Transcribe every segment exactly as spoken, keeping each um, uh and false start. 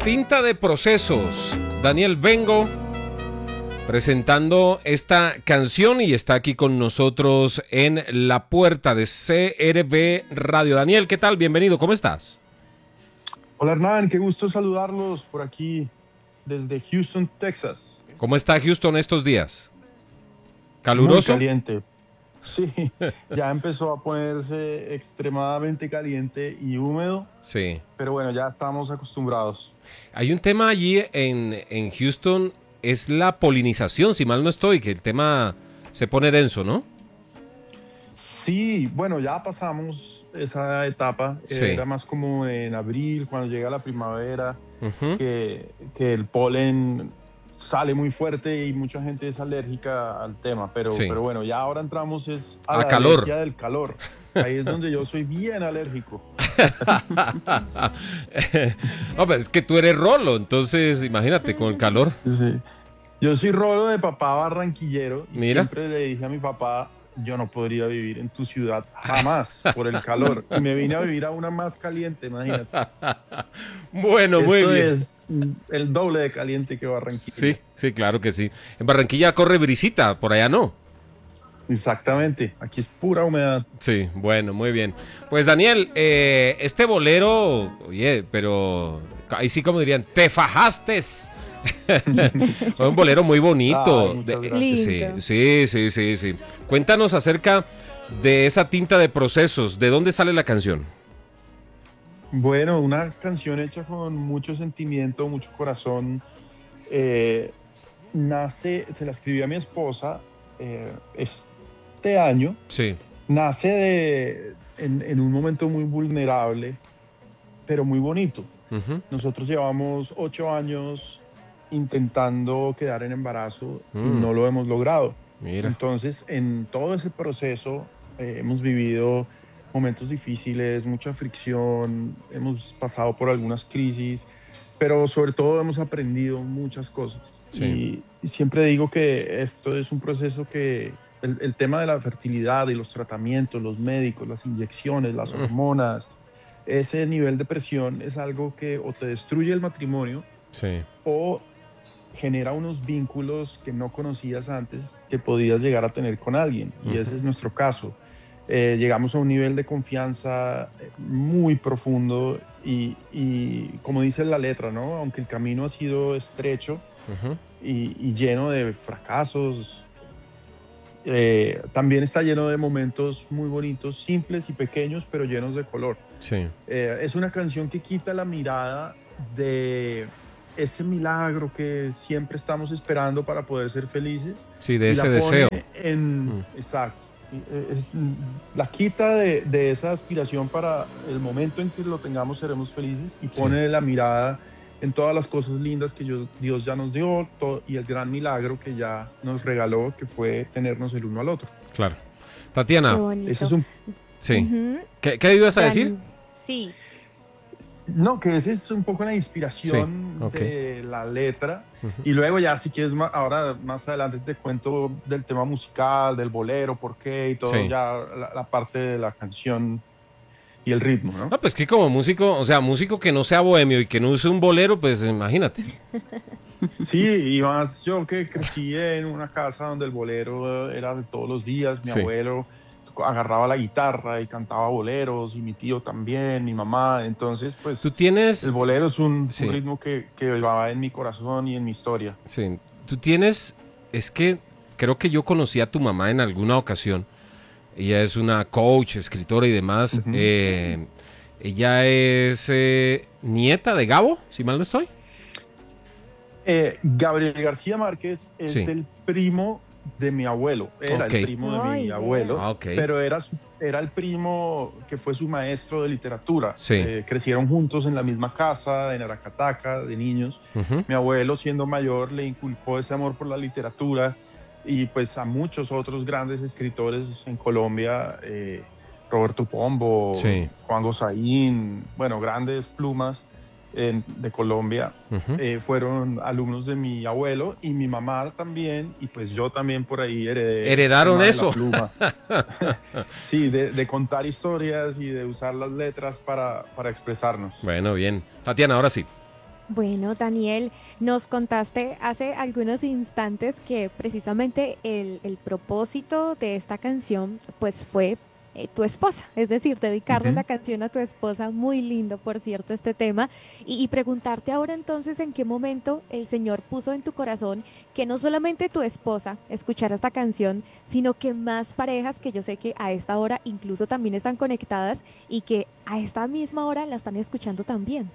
Tinta de Procesos, Daniel Vengo presentando esta canción y está aquí con nosotros en la puerta de C R V Radio. Daniel, ¿qué tal? Bienvenido, ¿cómo estás? Hola Hernán, qué gusto saludarlos por aquí desde Houston, Texas. ¿Cómo está Houston estos días? ¿Caluroso? Muy caliente. Sí, ya empezó a ponerse extremadamente caliente y húmedo. Sí. Pero bueno, ya estamos acostumbrados. Hay un tema allí en, en Houston, es la polinización, si mal no estoy, que el tema se pone denso, ¿no? Sí, bueno, ya pasamos esa etapa. Sí. Era más como en abril, cuando llega la primavera, Uh-huh. que, que el polen sale muy fuerte y mucha gente es alérgica al tema. Pero, Sí. pero bueno, ya ahora entramos es a, A la calor. alergia del calor. Ahí es donde yo soy bien alérgico. No, pero es que tú eres rolo, entonces imagínate con el calor. Sí. Yo soy rolo de papá barranquillero y Mira. siempre le dije a mi papá, yo no podría vivir en tu ciudad jamás por el calor. Y me vine a vivir a una más caliente, imagínate. Bueno, Esto muy bien. es el doble de caliente que Barranquilla. Sí, sí, claro que sí. En Barranquilla corre brisita, por allá no. Exactamente, aquí es pura humedad. Sí, bueno, muy bien. Pues Daniel, eh, este bolero, oye, pero ahí sí como dirían, te fajaste. Fue un bolero muy bonito. Ay, muchas De- gracias. sí, sí, sí, sí, sí. Cuéntanos acerca de esa tinta de procesos. ¿De dónde sale la canción? Bueno, una canción hecha con mucho sentimiento, mucho corazón. Eh, nace, se la escribí a mi esposa eh, este año. Sí. Nace de, en, en un momento muy vulnerable, pero muy bonito. Uh-huh. Nosotros llevamos ocho años intentando quedar en embarazo y Mm. no lo hemos logrado. Mira. Entonces, en todo ese proceso eh, hemos vivido momentos difíciles, mucha fricción, hemos pasado por algunas crisis, pero sobre todo hemos aprendido muchas cosas. Sí. Y, y siempre digo que esto es un proceso que el, el tema de la fertilidad y los tratamientos, los médicos, las inyecciones, las Mm. hormonas, ese nivel de presión es algo que o te destruye el matrimonio Sí. o genera unos vínculos que no conocías antes que podías llegar a tener con alguien. Y Ujú. ese es nuestro caso. Eh, llegamos a un nivel de confianza muy profundo y, y como dice la letra, ¿no? Aunque el camino ha sido estrecho Uh-huh. y, y lleno de fracasos, eh, también está lleno de momentos muy bonitos, simples y pequeños, pero llenos de color. Sí. Eh, es una canción que quita la mirada de ese milagro que siempre estamos esperando para poder ser felices. Sí, de y ese la deseo. pone en, Mm. exacto. Y, es- la quita de, de esa aspiración para el momento en que lo tengamos seremos felices y pone la mirada en todas las cosas lindas que yo- Dios ya nos dio to- y el gran milagro que ya nos regaló, que fue tenernos el uno al otro. Claro. Qué Tatiana, bonito. Ese es un sí. Ujú. ¿Qué, qué ibas a Dan- decir? Sí. No, que esa es un poco la inspiración Sí, ok. de la letra. Ujú. Y luego ya, si quieres, ma- ahora más adelante te cuento del tema musical, del bolero, por qué y todo, Sí. ya la, la parte de la canción y el ritmo, ¿no? No, pues que como músico, o sea, músico que no sea bohemio y que no use un bolero, pues imagínate. Sí, y más yo que crecí en una casa donde el bolero era de todos los días, mi Sí. abuelo agarraba la guitarra y cantaba boleros, y mi tío también, mi mamá, entonces pues Tú tienes, el bolero es un, Sí. un ritmo que, que va en mi corazón y en mi historia. sí, tú tienes, es que creo que yo conocí a tu mamá en alguna ocasión. Ella es una coach, escritora y demás. Ujú. Eh, ella es eh, nieta de Gabo, si mal no estoy. Eh, Gabriel García Márquez es Sí. el primo de mi abuelo, era Ok. el primo de Ay, mi vea. abuelo, Ah, ok. pero era, su- era el primo que fue su maestro de literatura. Sí. Eh, crecieron juntos en la misma casa, en Aracataca, de niños. Ujú. Mi abuelo, siendo mayor, le inculcó ese amor por la literatura y pues a muchos otros grandes escritores en Colombia, eh, Roberto Pombo, Sí. Juan Gosaín, bueno, grandes plumas en- de Colombia, Ujú. eh, fueron alumnos de mi abuelo y mi mamá también, y pues yo también por ahí heredé. Heredaron el tema de eso. la pluma. Sí, de, de contar historias y de usar las letras para, para expresarnos. Bueno, bien. Tatiana, ahora sí. Bueno, Daniel, nos contaste hace algunos instantes que precisamente el, el propósito de esta canción pues fue eh, tu esposa, es decir, dedicarle la Ujú. canción a tu esposa, muy lindo, por cierto, este tema, y, y preguntarte ahora entonces en qué momento el Señor puso en tu corazón que no solamente tu esposa escuchara esta canción, sino que más parejas que yo sé que a esta hora incluso también están conectadas y que a esta misma hora la están escuchando también.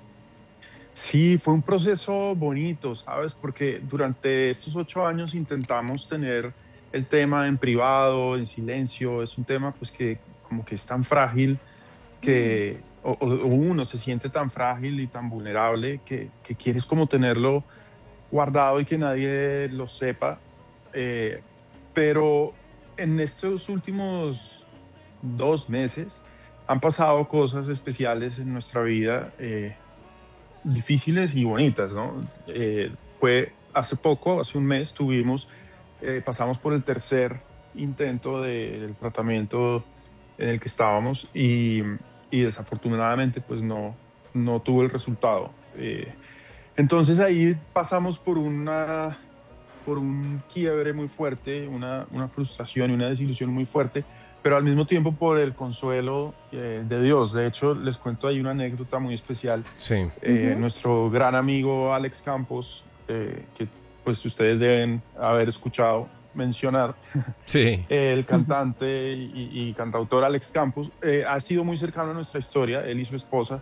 Sí, fue un proceso bonito, ¿sabes? Porque durante estos ocho años intentamos tener el tema en privado, en silencio. Es un tema pues que como que es tan frágil Mm. que o, o- o uno se siente tan frágil y tan vulnerable que, que quieres como tenerlo guardado y que nadie lo sepa. Eh, pero en estos últimos dos meses han pasado cosas especiales en nuestra vida. Eh, difíciles y bonitas, ¿no? Eh, fue hace poco, hace un mes, tuvimos, eh, pasamos por el tercer intento del tratamiento en el que estábamos y, y desafortunadamente pues no, no tuvo el resultado. Eh, entonces ahí pasamos por una, por un quiebre muy fuerte, una, una frustración y una desilusión muy fuerte, pero al mismo tiempo por el consuelo eh, de Dios. De hecho, les cuento ahí una anécdota muy especial. Sí, Eh, Ujú. nuestro gran amigo Alex Campos, eh, que pues ustedes deben haber escuchado mencionar, sí. el cantante y, y cantautor Alex Campos, eh, ha sido muy cercano a nuestra historia, él y su esposa,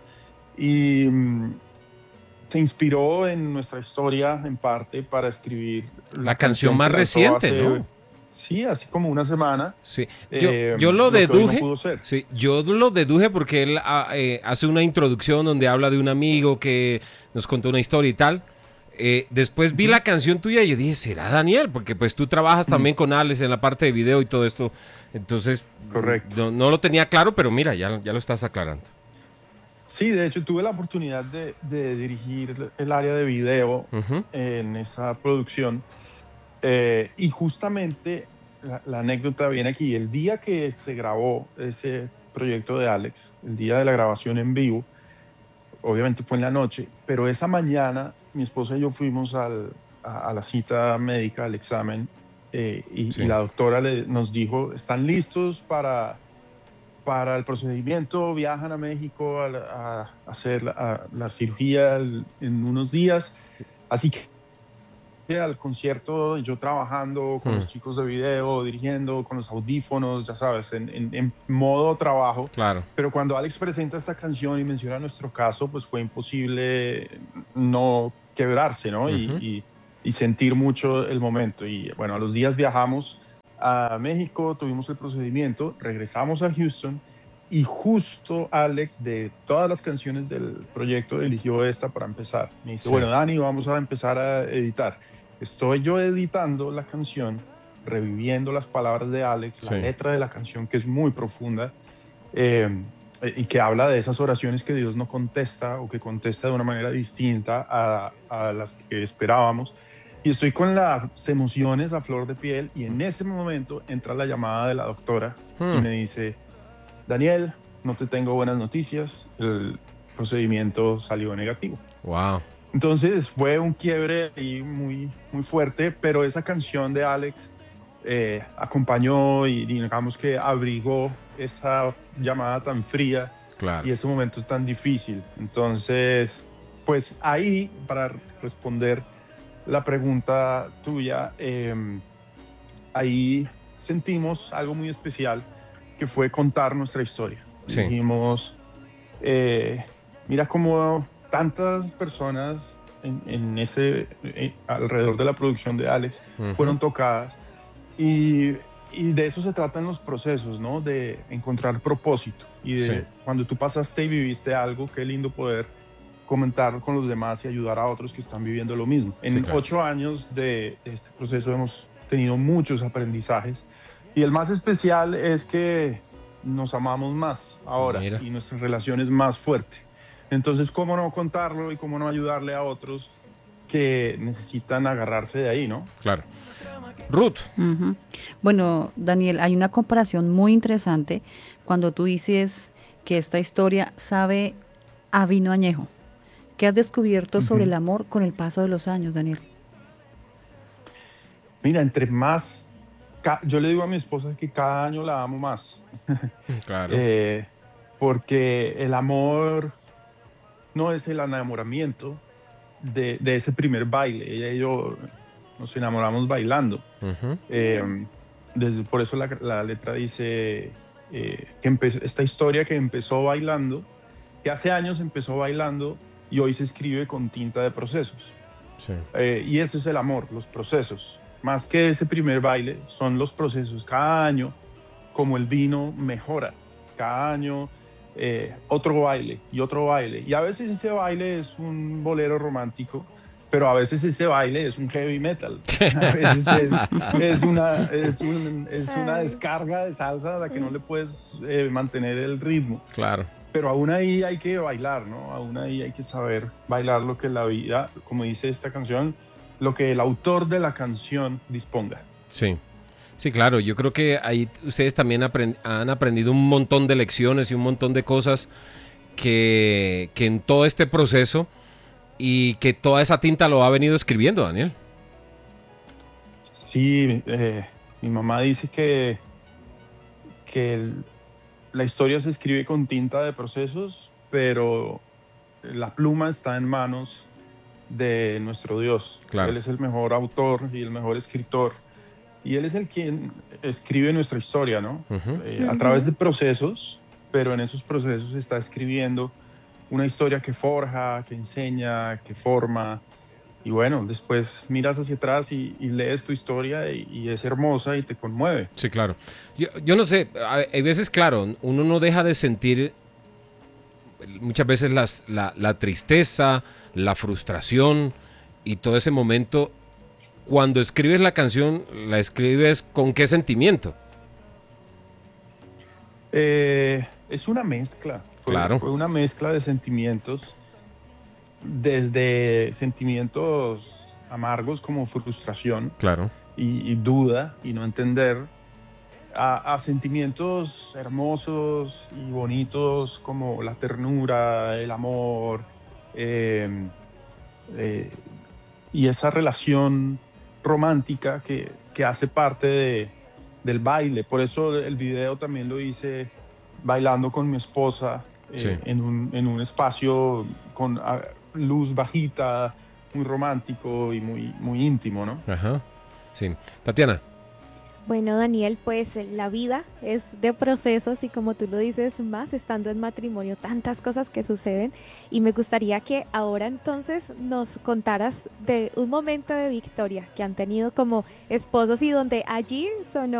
y mm, se inspiró en nuestra historia en parte para escribir La la canción canción más que lanzó reciente, hace, ¿no? sí, así como una semana, Sí, yo, eh, yo lo lo que hoy no deduje, pudo ser. sí, yo lo deduje porque él ah, eh, hace una introducción donde habla de un amigo que nos contó una historia y tal. Eh, después vi Ujú. la canción tuya y yo dije, ¿será Daniel? Porque pues tú trabajas Mm, también con Alex en la parte de video y todo esto. Entonces, mm, correcto. no, no lo tenía claro, pero mira, ya, ya lo estás aclarando. Sí, de hecho tuve la oportunidad de, de dirigir el área de video Ujú. en esa producción eh, y justamente la, la anécdota viene aquí. El día que se grabó ese proyecto de Alex, el día de la grabación en vivo, obviamente fue en la noche, pero esa mañana mi esposa y yo fuimos al- a, a la cita médica, al examen, eh, y, y Sí, la doctora le- nos dijo, ¿están listos para para el procedimiento? Viajan a México a, la- a hacer la, a la cirugía el- en unos días. Así que al concierto, yo trabajando con mm, los chicos de video, dirigiendo, con los audífonos, ya sabes, en, en- en modo trabajo. claro. Pero cuando Alex presenta esta canción y menciona nuestro caso, pues fue imposible no quebrarse, ¿no? Y, Ujú. y- y sentir mucho el momento. Y bueno, a los días viajamos a México, tuvimos el procedimiento, regresamos a Houston y justo Alex, de todas las canciones del proyecto, eligió esta para empezar. Me dice, Sí, bueno, Dani, vamos a empezar a editar. Estoy yo editando la canción, reviviendo las palabras de Alex, la sí, letra de la canción que es muy profunda, eh, y que habla de esas oraciones que Dios no contesta o que contesta de una manera distinta a, a las que esperábamos. Y estoy con las emociones a flor de piel y en ese momento entra la llamada de la doctora y mm, me dice, Daniel, no te tengo buenas noticias, el procedimiento salió negativo. wow, Entonces fue un quiebre ahí muy, muy fuerte, pero esa canción de Alex eh, acompañó y digamos que abrigó esa llamada tan fría claro. y ese momento tan difícil. Entonces, pues ahí, para responder la pregunta tuya, em, ahí sentimos algo muy especial que fue contar nuestra historia. Sí, Dijimos, eh, mira cómo tantas personas en, en ese, eh, alrededor de la producción de Alex ujú, fueron tocadas y, y de eso se tratan los procesos, ¿no? De encontrar propósito y sí, de cuando tú pasaste y viviste algo, qué lindo poder comentar con los demás y ayudar a otros que están viviendo lo mismo. sí, En claro. ocho años de, de este proceso hemos tenido muchos aprendizajes y el más especial es que nos amamos más ahora Mira, y nuestra relación es más fuerte. Entonces, ¿cómo no contarlo y cómo no ayudarle a otros que necesitan agarrarse de ahí, ¿no? claro. Ruth, Ujú. Bueno, Daniel, hay una comparación muy interesante cuando tú dices que esta historia sabe a vino añejo. ¿Qué has descubierto sobre Ujú. el amor con el paso de los años, Daniel? Mira, entre más, ca- yo le digo a mi esposa que cada año la amo más, Claro. eh, porque el amor no es el enamoramiento de, de ese primer baile. Ella y yo nos enamoramos bailando. Ujú. Eh, desde, por eso la, la letra dice eh, que empezó, esta historia que empezó bailando, que hace años empezó bailando y hoy se escribe con tinta de procesos. Sí. Eh, y eso es el amor, los procesos. Más que ese primer baile, son los procesos. Cada año, como el vino, mejora. Cada año, eh, otro baile y otro baile. Y a veces ese baile es un bolero romántico, pero a veces ese baile es un heavy metal. A veces es, es una, es, un- es una Ay. descarga de salsa a la que no le puedes eh, mantener el ritmo. Claro. Pero aún ahí hay que bailar, ¿no? Aún ahí hay que saber bailar lo que la vida, como dice esta canción, lo que el autor de la canción disponga. Sí. Sí, claro. Yo creo que ahí ustedes también apren- han aprendido un montón de lecciones y un montón de cosas que, que en todo este proceso y que toda esa tinta lo ha venido escribiendo, Daniel. Sí, eh, mi mamá dice que, que el- la historia se escribe con tinta de procesos, pero la pluma está en manos de nuestro Dios. Claro. Él es el mejor autor y el mejor escritor. Y Él es el quien escribe nuestra historia, ¿no? Ujú. Eh, a través de procesos, pero en esos procesos está escribiendo una historia que forja, que enseña, que forma. Y bueno, después miras hacia atrás y, y lees tu historia y, y es hermosa y te conmueve. Sí, claro. Yo, yo no sé, hay hay veces, claro, uno no deja de sentir muchas veces las, la, la tristeza, la frustración y todo ese momento. Cuando escribes la canción, ¿la escribes con qué sentimiento? Eh, es una mezcla, fue, Claro. fue una mezcla de sentimientos, desde sentimientos amargos como frustración Claro. y, y duda y no entender, a, a sentimientos hermosos y bonitos como la ternura, el amor, eh, eh, y esa relación romántica que, que hace parte de, del baile. Por eso el video también lo hice bailando con mi esposa eh, Sí. en, un, en un espacio con ah, luz bajita, muy romántico y muy, muy íntimo, ¿no? Ajá. Sí. Tatiana. Bueno, Daniel, pues eh, la vida es de procesos y como tú lo dices, más estando en matrimonio, tantas cosas que suceden. Y me gustaría que ahora entonces nos contaras de un momento de victoria que han tenido como esposos y donde allí sonó